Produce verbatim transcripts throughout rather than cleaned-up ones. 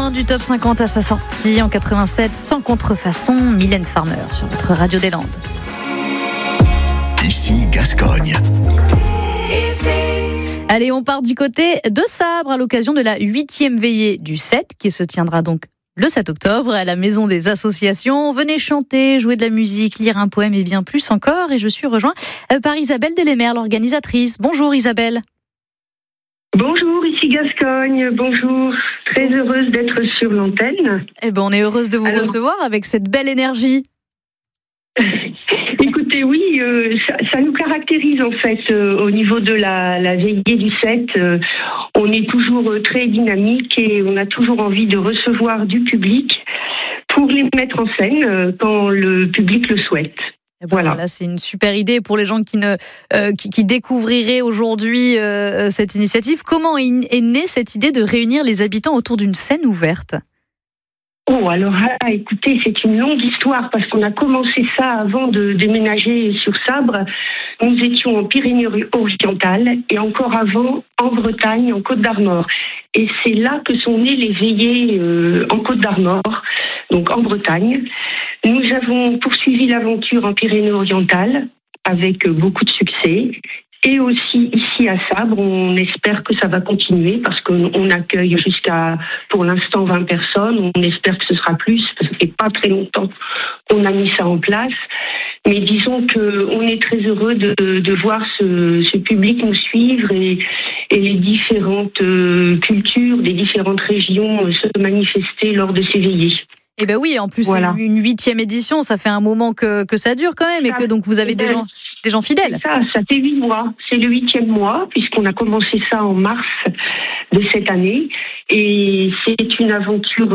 un du top cinquante à sa sortie en quatre-vingt-sept, Sans contrefaçon, Mylène Farmer sur votre Radio des Landes. Ici Gascogne. Allez, on part du côté de Sabre à l'occasion de la huitième veillée du sept qui se tiendra donc le sept octobre à la Maison des Associations. Venez chanter, jouer de la musique, lire un poème et bien plus encore. Et je suis rejointe par Isabelle Delémer, l'organisatrice. Bonjour Isabelle. Bonjour, ici Gascogne, bonjour. Très heureuse d'être sur l'antenne. Eh ben, on est heureuse de vous Alors... recevoir avec cette belle énergie. Écoutez, oui, euh, ça, ça nous caractérise en fait euh, au niveau de la, la veillée du sept. Euh, on est toujours euh, très dynamique et on a toujours envie de recevoir du public pour les mettre en scène euh, quand le public le souhaite. Ben voilà. Voilà, c'est une super idée pour les gens qui, ne, euh, qui, qui découvriraient aujourd'hui euh, cette initiative. Comment est, est née cette idée de réunir les habitants autour d'une scène ouverte ? Oh, alors, ah, écoutez, c'est une longue histoire parce qu'on a commencé ça avant de déménager sur Sabre. Nous étions en Pyrénées-Orientales et encore avant en Bretagne, en Côte-d'Armor. Et c'est là que sont nées les veillées euh, en Côte-d'Armor, donc en Bretagne. Nous avons poursuivi l'aventure en Pyrénées-Orientales avec beaucoup de succès. Et aussi ici à Sabre, on espère que ça va continuer parce qu'on accueille jusqu'à, pour l'instant, vingt personnes. On espère que ce sera plus parce que ça fait pas très longtemps qu'on a mis ça en place. Mais disons qu'on est très heureux de, de voir ce, ce public nous suivre et, et les différentes euh, cultures des différentes régions se manifester lors de ces veillées. Eh ben oui, en plus voilà. Une huitième édition, ça fait un moment que, que ça dure quand même, et que donc vous avez des gens, des gens fidèles. Ça, ça fait huit mois. C'est le huitième mois, puisqu'on a commencé ça en mars de cette année. Et c'est une aventure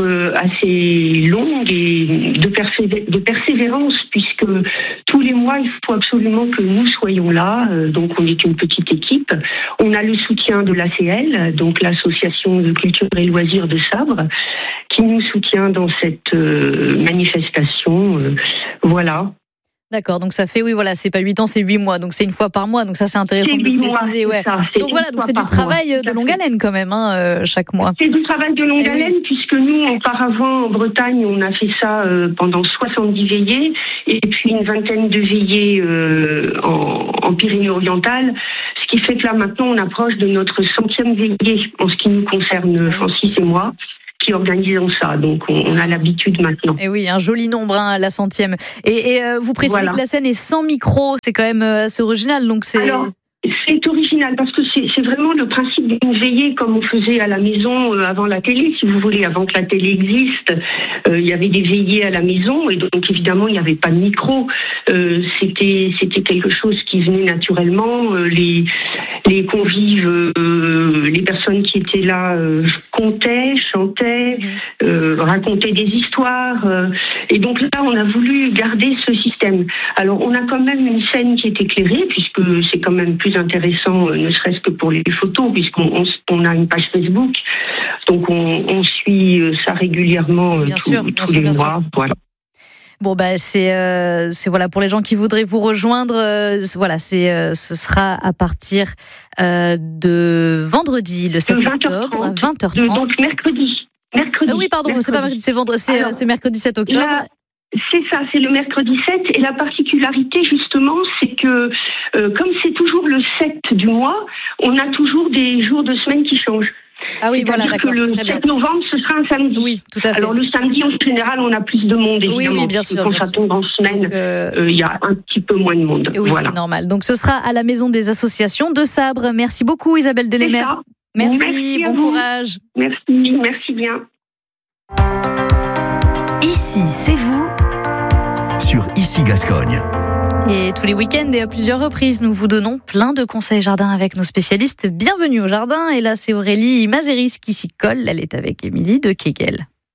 assez longue et de, persé- de persévérance, puisque tous les mois, il faut absolument que nous soyons là. Donc, on est une petite équipe. On a le soutien de l'A C L, donc l'Association de culture et loisirs de Sabre, qui nous soutient dans cette euh, manifestation. Euh, voilà. D'accord, donc ça fait, oui, voilà, c'est pas huit ans, c'est huit mois, donc c'est une fois par mois, donc ça c'est intéressant c'est de le préciser. Mois, ouais. ça, donc voilà, donc c'est du travail mois, de longue haleine quand même, hein, euh, chaque mois. C'est du travail de longue Et haleine, oui. Puisque nous, auparavant, en Bretagne, on a fait ça euh, pendant soixante-dix veillées, et puis une vingtaine de veillées euh, en, en Pyrénées-Orientales, ce qui fait que là, maintenant, on approche de notre centième veillée, en ce qui nous concerne, Francis et moi, qui organisons ça, donc on, on a l'habitude maintenant. Et oui, un joli nombre, hein, la centième. Et, et euh, vous précisez voilà. que la scène est sans micro, c'est quand même assez original, donc c'est... Alors, c'est original parce que c'est, c'est vraiment le principe d'une veillée comme on faisait à la maison euh, avant la télé, si vous voulez, avant que la télé existe. Euh, il y avait des veillées à la maison et donc évidemment il n'y avait pas de micro. Euh, c'était c'était quelque chose qui venait naturellement. Euh, les les convives, euh, les personnes qui étaient là euh, contaient, chantaient, euh, racontaient des histoires. Euh, et donc là on a voulu garder ce système. Alors on a quand même une scène qui est éclairée puisque c'est quand même plus intéressant, ne serait-ce que pour les photos, puisqu'on on, on a une page Facebook, donc on, on suit ça régulièrement bien tout, sûr, tous les mois. Sûr. Voilà. Bon bah c'est euh, c'est voilà pour les gens qui voudraient vous rejoindre, euh, voilà c'est euh, ce sera à partir euh, de vendredi le sept octobre à vingt heures trente. Donc mercredi. Mercredi. Euh, oui pardon, mercredi. c'est pas mercredi, c'est vendredi, c'est, Alors, c'est mercredi sept octobre. La... C'est ça, c'est le mercredi sept et la particularité justement c'est que euh, comme c'est toujours le sept du mois, on a toujours des jours de semaine qui changent. Ah oui, voilà, d'accord. Que le Très sept bien. novembre, ce sera un samedi. Oui, tout à fait. Alors le samedi, en général, on a plus de monde, évidemment. Oui, oui, bien sûr. Quand bien ça sûr. tombe en semaine, il euh, euh, y a un petit peu moins de monde. Oui, voilà. C'est normal. Donc ce sera à la Maison des Associations de Sabre. Merci beaucoup, Isabelle Delémer. Merci, merci bon courage. Merci, merci bien. Ici, c'est vous sur Ici Gascogne. Et tous les week-ends et à plusieurs reprises, nous vous donnons plein de conseils jardin avec nos spécialistes. Bienvenue au jardin. Et là, c'est Aurélie Mazeris qui s'y colle. Elle est avec Émilie de Kegel.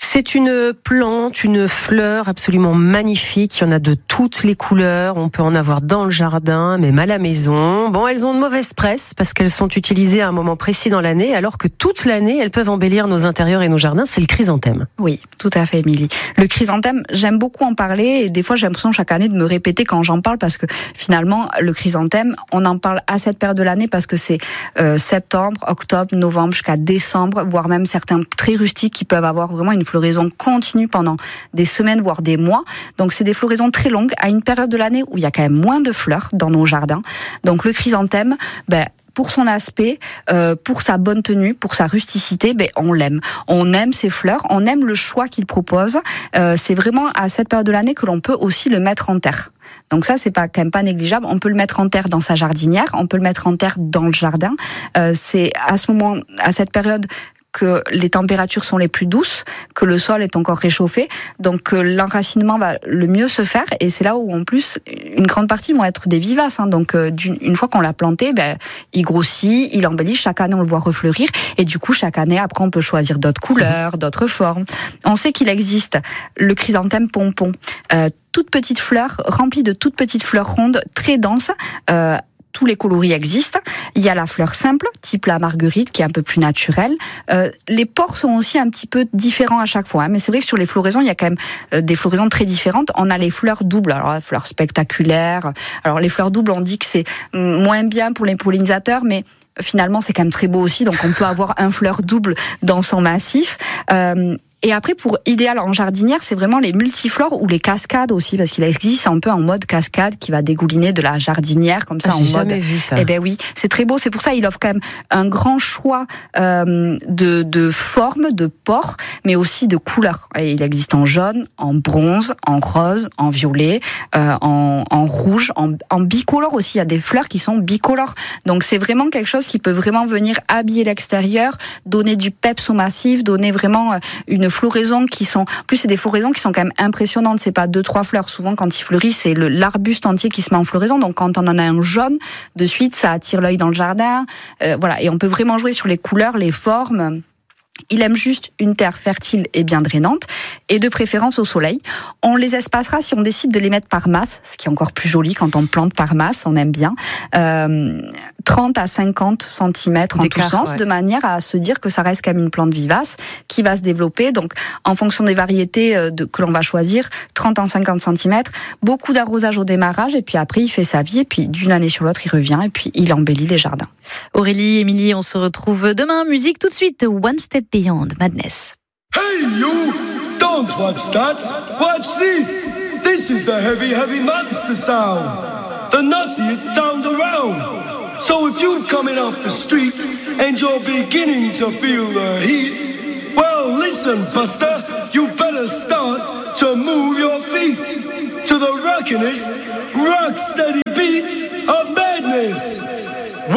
C'est une plante, une fleur absolument magnifique. Il y en a de toutes les couleurs. On peut en avoir dans le jardin, même à la maison. Bon, elles ont de mauvaise presse parce qu'elles sont utilisées à un moment précis dans l'année, alors que toute l'année, elles peuvent embellir nos intérieurs et nos jardins. C'est le chrysanthème. Oui, tout à fait, Émilie. Le chrysanthème, j'aime beaucoup en parler et des fois, j'ai l'impression chaque année de me répéter quand j'en parle parce que finalement, le chrysanthème, on en parle à cette période de l'année parce que c'est euh, septembre, octobre, novembre jusqu'à décembre, voire même certains très rustiques qui peuvent avoir vraiment une floraison continue pendant des semaines, voire des mois. Donc, c'est des floraisons très longues à une période de l'année où il y a quand même moins de fleurs dans nos jardins. Donc, le chrysanthème, ben, pour son aspect, euh, pour sa bonne tenue, pour sa rusticité, ben, on l'aime. On aime ses fleurs, on aime le choix qu'il propose. Euh, c'est vraiment à cette période de l'année que l'on peut aussi le mettre en terre. Donc ça, c'est pas quand même pas négligeable. On peut le mettre en terre dans sa jardinière, on peut le mettre en terre dans le jardin. Euh, c'est à ce moment, à cette période, que les températures sont les plus douces, que le sol est encore réchauffé, donc euh, l'enracinement va le mieux se faire, et c'est là où en plus une grande partie vont être des vivaces. Hein, donc euh, une fois qu'on l'a planté, ben, il grossit, il embellit, chaque année on le voit refleurir, et du coup chaque année après on peut choisir d'autres couleurs, d'autres formes. On sait qu'il existe le chrysanthème pompon, euh, toute petite fleur remplie de toutes petites fleurs rondes, très denses. Euh, Tous les coloris existent. Il y a la fleur simple, type la marguerite, qui est un peu plus naturelle. Euh, les pores sont aussi un petit peu différents à chaque fois. Hein, mais c'est vrai que sur les floraisons, il y a quand même euh, des floraisons très différentes. On a les fleurs doubles, alors la fleur spectaculaire. Alors les fleurs doubles, on dit que c'est moins bien pour les pollinisateurs, mais finalement, c'est quand même très beau aussi. Donc on peut avoir un fleur double dans son massif. Euh, Et après, pour idéal en jardinière, c'est vraiment les multiflores ou les cascades aussi, parce qu'il existe un peu en mode cascade qui va dégouliner de la jardinière comme ça. Ah, en j'ai mode. jamais vu ça. Eh ben oui, c'est très beau. C'est pour ça il offre quand même un grand choix euh, de, de formes, de pores, mais aussi de couleurs. Et il existe en jaune, en bronze, en rose, en violet, euh, en, en rouge, en, en bicolore aussi. Il y a des fleurs qui sont bicolores. Donc c'est vraiment quelque chose qui peut vraiment venir habiller l'extérieur, donner du peps au massif, donner vraiment une floraisons qui sont, en plus c'est des floraisons qui sont quand même impressionnantes, c'est pas deux trois fleurs, souvent quand il fleurit c'est le, l'arbuste entier qui se met en floraison, donc quand on en a un jaune, de suite ça attire l'œil dans le jardin, euh, voilà, et on peut vraiment jouer sur les couleurs, les formes. Il aime juste une terre fertile et bien drainante, et de préférence au soleil. On les espacera si on décide de les mettre par masse, ce qui est encore plus joli quand on plante par masse, on aime bien. Euh, trente à cinquante centimètres en tout sens, ouais. De manière à se dire que ça reste quand même une plante vivace qui va se développer. Donc, en fonction des variétés de, que l'on va choisir, trente à cinquante centimètres, beaucoup d'arrosage au démarrage, et puis après il fait sa vie, et puis d'une année sur l'autre il revient, et puis il embellit les jardins. Aurélie, Émilie, on se retrouve demain. Musique tout de suite, One Step Beyond Madness. Hey you! Don't watch that! Watch this! This is the heavy, heavy monster sound! The nuttiest sound around! So if you're coming off the street and you're beginning to feel the heat, well listen Buster, you better start to move your feet to the rockinest, rock steady beat of madness!